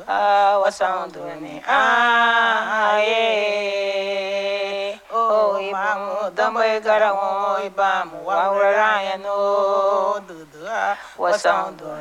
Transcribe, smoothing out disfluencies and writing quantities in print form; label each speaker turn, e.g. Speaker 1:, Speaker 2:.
Speaker 1: wasan duni aye o ibamu dambai garamo ibamu wawrayano dudu wasan duni